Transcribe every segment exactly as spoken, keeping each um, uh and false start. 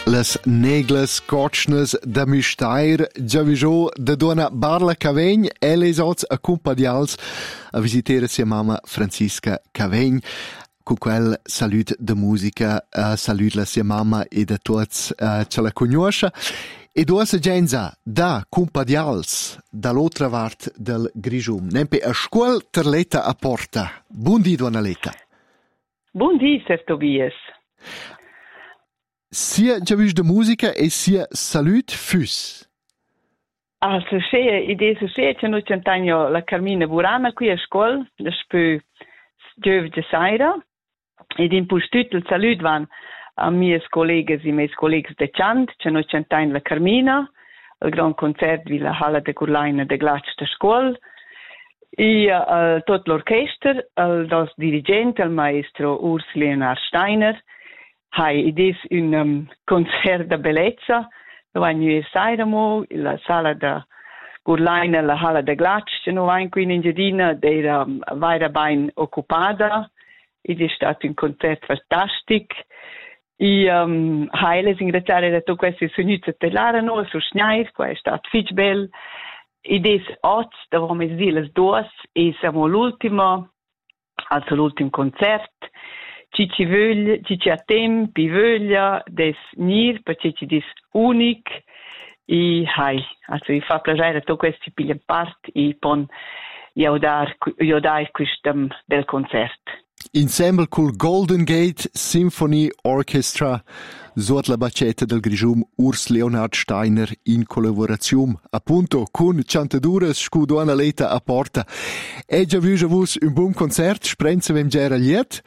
Las neglas cotschnas da Müstair, già viso da donna Barla Cavegn, e le soz accompagnals a visitare sia mamma Francisca Cavegn. Con quel salut de musica, uh, salut la sia mamma e da tutti uh, ce la conosce. E due genza da compagnals dall'altra parte del Grigium. Nempe a scuola terletta a porta. Buondì, donna Letta. Buondì, Ser Tobias. Sia già visto de musica e sia salut fus. Also, se idee so se c'è noi c'entagno la Carmina Burana qui a scuola, da spö giove de saira, ed in pustut il salut van a miei colleghi e miei colleghi de chant, c'è noi c'entagno la Carmina, il gran concert vi la Halla de Curlaina de Glatsch de scuola, e uh, tot l'orchestra, il dos dirigente, il maestro Urs Leonhard Steiner, hai idis un um, concert de bellezza, dove noi sairamo, la sala da Curlaina, la Halla de Glatsch, c'è noi qui in Giardina, era um, vaira ben occupata, ed è stato un concerto fantastico. E um, hai ringraziare da tutti questi sogni tellarano, su Schneid, qua è stato fitch bel. Ed è oggi, dove mi dire le due, e siamo l'ultimo, also l'ultimo concerto. Ci ci voglia, ci ci ha tempi, voglia, des nir, perché ci dis unic. E hai, also mi fa piacere tutti questi pigliano parte e pon iodare questo del concerto. Insieme col Golden Gate Symphony Orchestra, sotto la bacchetta del Grigium Urs Leonhard Steiner in collaborazione appunto con Ciantadures Scudona Leta a porta. E già visto un buon concerto, sprenze vem già liet.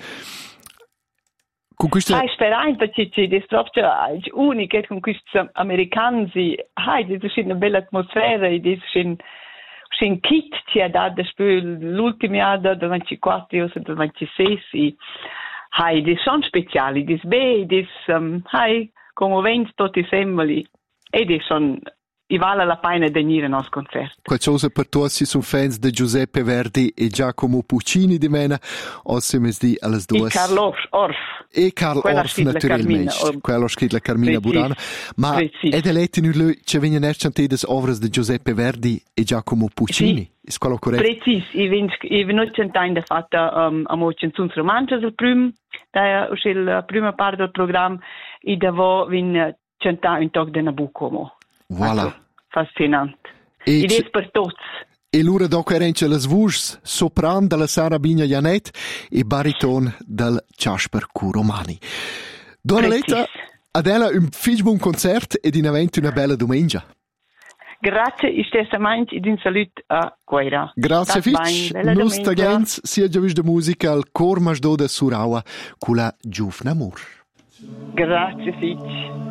Con questa... Hai sperato perché è proprio unico con questi americani, hai, è una bella atmosfera, ed è un Sin kit ci ha dato l'ultimo anno del ventiquattro o del ventisei e hai dei son speciali, dei bei, dei hai commoventi tutti sembri e dei son e vale la pena di venire al nostro concerto. Qualcosa per tutti sono fans di Giuseppe Verdi e Giacomo Puccini di mena, o se mi di alle due. E Carlo Orff. E Carlo Orff, naturalmente. Quello ha scritto la Carmina Precis. Burana. Ma Precis. È da letto in lui che vengono ercenti le opere di Giuseppe Verdi e Giacomo Puccini? Sì. È quello corretto? Precis. E vengono ercenti fatte um, a mo canzoni romantiche del primo, da è la prima parte del programma, e da vengono ercenti un tocco di Nabucco. Voilà. Also, fascinante. E Ed è per tutti. E l'ora dopo erano le voci sopran della Sara Bigna Janet e bariton del Casper Curomani. Donna Letta, Adela, un figlio buon concerto ed in avanti una bella domenica. Grazie, e stessamente ed un saluto a Guaira. Grazie, Fitch. Nostra gens sia già visto musica al Cor Masdo de Surawa con la Giufna Mur. Grazie, Fitch.